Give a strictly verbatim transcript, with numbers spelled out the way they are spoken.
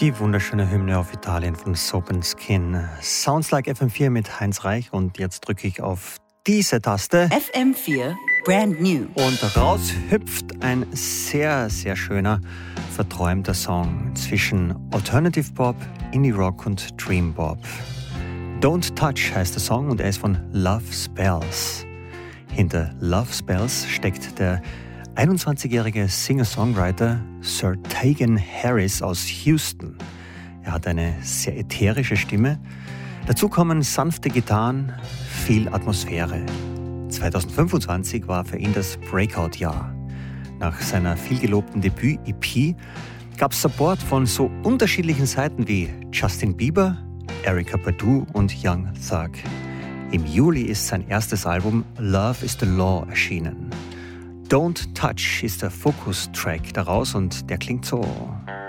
Die wunderschöne Hymne auf Italien von Soap and Skin. Sounds like F M vier mit Heinz Reich und jetzt drücke ich auf diese Taste. F M vier, brand new. Und raus hüpft ein sehr, sehr schöner, verträumter Song zwischen Alternative Pop, Indie Rock und Dream Pop. Don't Touch heißt der Song und er ist von Love Spells. Hinter Love Spells steckt der einundzwanzigjährige Singer-Songwriter Sir Tegan Harris aus Houston. Er hat eine sehr ätherische Stimme. Dazu kommen sanfte Gitarren, viel Atmosphäre. zweitausendfünfundzwanzig war für ihn das Breakout-Jahr. Nach seiner vielgelobten Debüt-E P gab es Support von so unterschiedlichen Seiten wie Justin Bieber, Erykah Badu und Young Thug. Im Juli ist sein erstes Album Love is the Law erschienen. Don't Touch ist der Fokus-Track daraus und der klingt so.